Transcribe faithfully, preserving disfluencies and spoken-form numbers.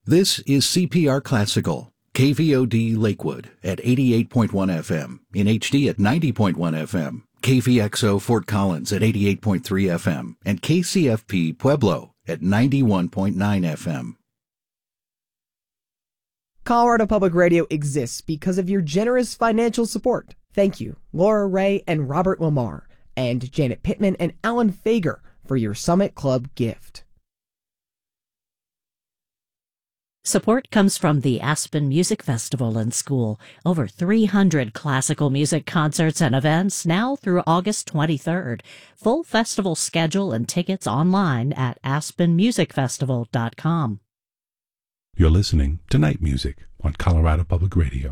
This is C P R Classical, K V O D Lakewood at eighty-eight point one F M, in H D at ninety point one F M, K V X O Fort Collins at eighty-eight point three F M, and K C F P Pueblo at ninety-one point nine F M. Colorado Public Radio exists because of your generous financial support. Thank you, Laura Ray and Robert Lamar, and Janet Pittman and Alan Fager for your Summit Club gift. Support comes from the Aspen Music Festival and School. Over three hundred classical music concerts and events now through August twenty-third. Full festival schedule and tickets online at aspen music festival dot com. You're listening to Night Music on Colorado Public Radio.